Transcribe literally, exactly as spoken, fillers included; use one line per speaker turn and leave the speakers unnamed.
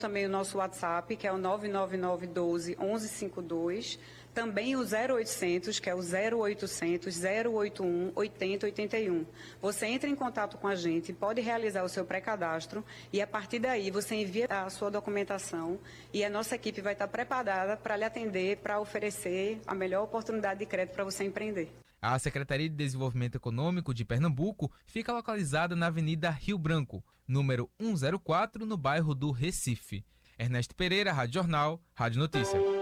Também o nosso WhatsApp, que é o nove nove nove um dois um um cinco dois. Também o zero oitocentos, que é o zero oitocentos, zero oito um, oitenta, oitenta e um. Você entra em contato com a gente, pode realizar o seu pré-cadastro e a partir daí você envia a sua documentação e a nossa equipe vai estar preparada para lhe atender, para oferecer a melhor oportunidade de crédito para você empreender.
A Secretaria de Desenvolvimento Econômico de Pernambuco fica localizada na Avenida Rio Branco, número cento e quatro, no bairro do Recife. Ernesto Pereira, Rádio Jornal, Rádio Notícia.